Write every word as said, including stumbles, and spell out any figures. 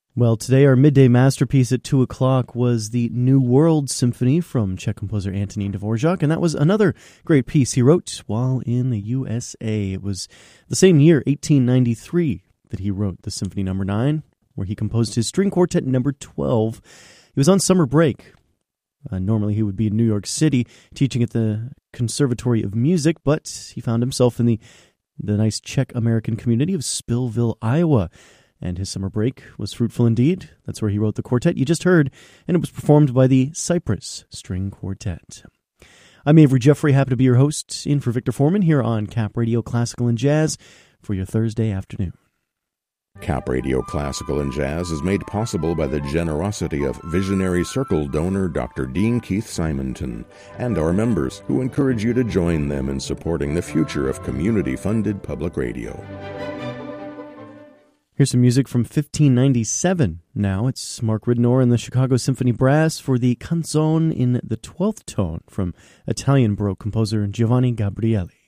Well, today our midday masterpiece at two o'clock was the New World Symphony from Czech composer Antonín Dvořák, and that was another great piece he wrote while in the U S A. It was the same year, eighteen ninety-three, that he wrote the Symphony Number nine, where he composed his string quartet number twelve. He was on summer break. Uh, normally he would be in New York City teaching at the Conservatory of Music, but he found himself in the, the nice Czech-American community of Spillville, Iowa. And his summer break was fruitful indeed. That's where he wrote the quartet you just heard, and it was performed by the Cypress String Quartet. I'm Avery Jeffrey, happy to be your host, in for Victor Foreman here on Cap Radio Classical and Jazz for your Thursday afternoon. Cap Radio Classical and Jazz is made possible by the generosity of Visionary Circle donor Doctor Dean Keith Simonton and our members, who encourage you to join them in supporting the future of community-funded public radio. Here's some music from fifteen ninety-seven. Now it's Mark Ridenour and the Chicago Symphony Brass for the Canzone in the twelfth tone from Italian Baroque composer Giovanni Gabrieli.